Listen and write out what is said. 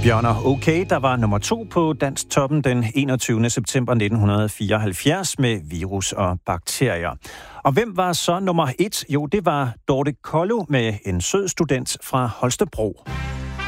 Bjørner Okay, der var nummer 2 på Dansktoppen den 21. september 1974 med virus og bakterier. Og hvem var så nummer 1? Jo, det var Dorte Kollo med En sød student fra Holstebro.